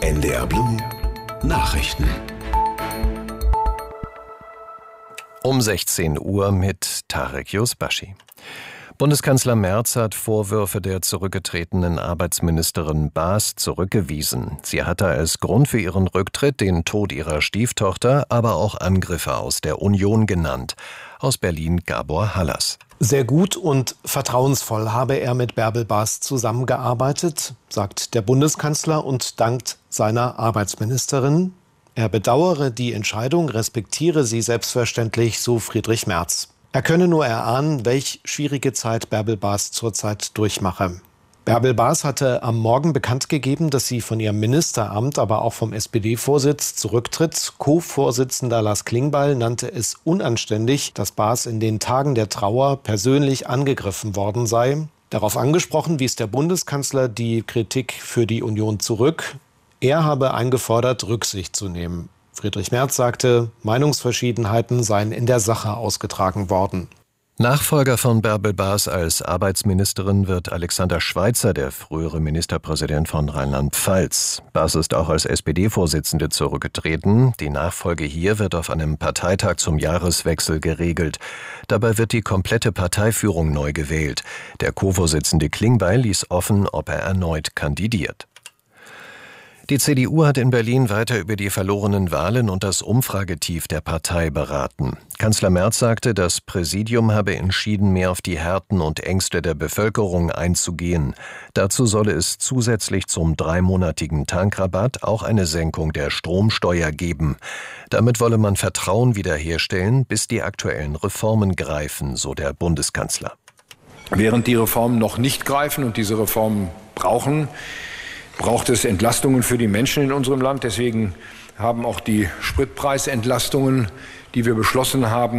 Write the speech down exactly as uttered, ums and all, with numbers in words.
N D R Blue Nachrichten. Um sechzehn Uhr mit Tarek Yusbashi. Bundeskanzler Merz hat Vorwürfe der zurückgetretenen Arbeitsministerin Baas zurückgewiesen. Sie hatte als Grund für ihren Rücktritt den Tod ihrer Stieftochter, aber auch Angriffe aus der Union genannt. Aus Berlin Gabor Hallas. Sehr gut und vertrauensvoll habe er mit Bärbel Baas zusammengearbeitet, sagt der Bundeskanzler und dankt seiner Arbeitsministerin. Er bedauere die Entscheidung, respektiere sie selbstverständlich, so Friedrich Merz. Er könne nur erahnen, welch schwierige Zeit Bärbel Baas zurzeit durchmache. Bärbel Baas hatte am Morgen bekannt gegeben, dass sie von ihrem Ministeramt, aber auch vom S P D-Vorsitz zurücktritt. Co-Vorsitzender Lars Klingbeil nannte es unanständig, dass Baas in den Tagen der Trauer persönlich angegriffen worden sei. Darauf angesprochen wies der Bundeskanzler die Kritik für die Union zurück. Er habe eingefordert, Rücksicht zu nehmen. Friedrich Merz sagte, Meinungsverschiedenheiten seien in der Sache ausgetragen worden. Nachfolger von Bärbel Baas als Arbeitsministerin wird Alexander Schweitzer, der frühere Ministerpräsident von Rheinland-Pfalz. Baas ist auch als S P D-Vorsitzende zurückgetreten. Die Nachfolge hier wird auf einem Parteitag zum Jahreswechsel geregelt. Dabei wird die komplette Parteiführung neu gewählt. Der Co-Vorsitzende Klingbeil ließ offen, ob er erneut kandidiert. Die C D U hat in Berlin weiter über die verlorenen Wahlen und das Umfragetief der Partei beraten. Kanzler Merz sagte, das Präsidium habe entschieden, mehr auf die Härten und Ängste der Bevölkerung einzugehen. Dazu solle es zusätzlich zum dreimonatigen Tankrabatt auch eine Senkung der Stromsteuer geben. Damit wolle man Vertrauen wiederherstellen, bis die aktuellen Reformen greifen, so der Bundeskanzler. Während die Reformen noch nicht greifen und diese Reformen brauchen, braucht es Entlastungen für die Menschen in unserem Land. Deswegen haben auch die Spritpreisentlastungen, die wir beschlossen haben,